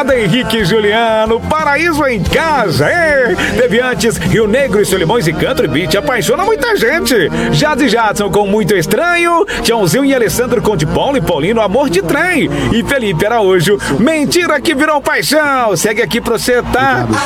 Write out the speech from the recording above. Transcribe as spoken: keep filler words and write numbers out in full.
Amanda, Henrique e Juliano, Paraíso em Casa, é. Teve antes Rio Negro e Solimões e Country Beat, apaixona muita gente. Jade e Jadson com Muito Estranho, Tiãozinho e Alessandro com de Paulo e Paulino, Amor de Trem. E Felipe Araújo, Mentira que Virou Paixão. Segue aqui pra você, tá?